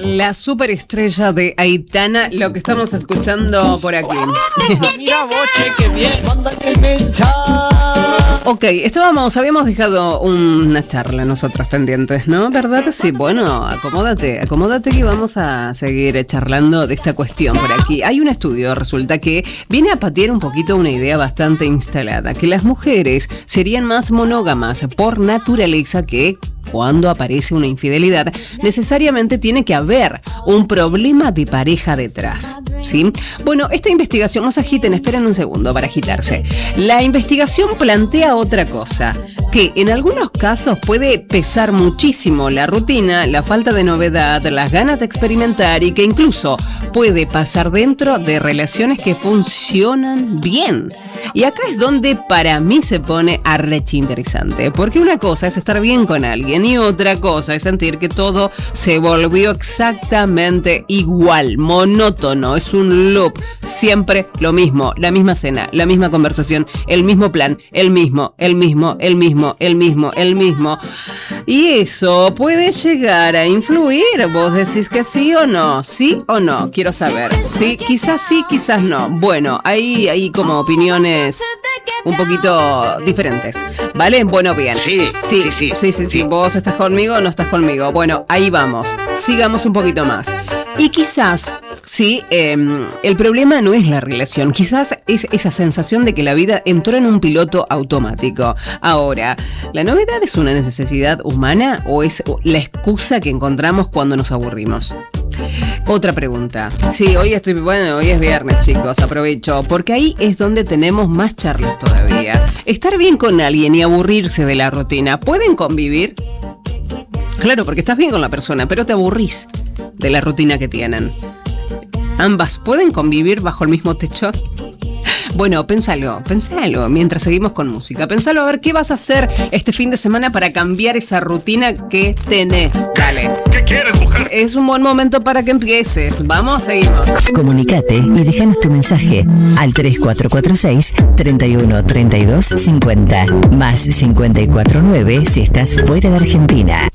la superestrella de Aitana, lo que estamos escuchando por aquí. Mira vos, che, qué bien. Ok, habíamos dejado una charla nosotros pendientes, ¿no? ¿Verdad? Sí, bueno, acomódate que vamos a seguir charlando de esta cuestión por aquí. Hay un estudio, resulta, que viene a patear un poquito una idea bastante instalada, que las mujeres serían más monógamas por naturaleza, que cuando aparece una infidelidad, necesariamente tiene que haber un problema de pareja detrás, ¿sí? Bueno, esta investigación, no se agiten, esperen un segundo para agitarse. La investigación plantea otra cosa, que en algunos casos puede pesar muchísimo la rutina, la falta de novedad, las ganas de experimentar, y que incluso puede pasar dentro de relaciones que funcionan bien. Y acá es donde para mí se pone arrechi interesante, porque una cosa es estar bien con alguien y otra cosa es sentir que todo se volvió exactamente igual, monótono, es un loop, siempre lo mismo, la misma cena, la misma conversación, el mismo plan, el mismo. Y eso puede llegar a influir. ¿Vos decís que sí o no? ¿Sí o no? Quiero saber. Sí, quizás no. Bueno, hay como opiniones un poquito diferentes, ¿vale? Bueno, bien. Sí. ¿Vos estás conmigo o no estás conmigo? Bueno, ahí vamos. Sigamos un poquito más. Y quizás, sí, el problema no es la relación. Quizás es esa sensación de que la vida entró en un piloto automático. Ahora, ¿la novedad es una necesidad humana o es la excusa que encontramos cuando nos aburrimos? Otra pregunta. Sí, hoy es viernes, chicos, aprovecho, porque ahí es donde tenemos más charlas todavía. Estar bien con alguien y aburrirse de la rutina, ¿pueden convivir? Claro, porque estás bien con la persona, pero te aburrís de la rutina que tienen. ¿Ambas pueden convivir bajo el mismo techo? Bueno, pensalo, mientras seguimos con música. Pensalo a ver qué vas a hacer este fin de semana para cambiar esa rutina que tenés. Dale. ¿Qué quieres, mujer? Es un buen momento para que empieces. Vamos, seguimos. Comunicate y déjanos tu mensaje al 3446 31 32 50 más 549 si estás fuera de Argentina.